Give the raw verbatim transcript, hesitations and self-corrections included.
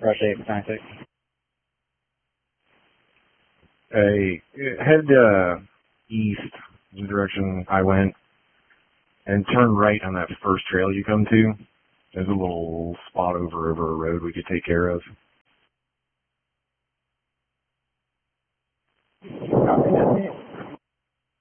Rush eight, nine six. Hey, head uh, east, in the direction I went, and turn right on that first trail you come to. There's a little spot over over a road we could take care of.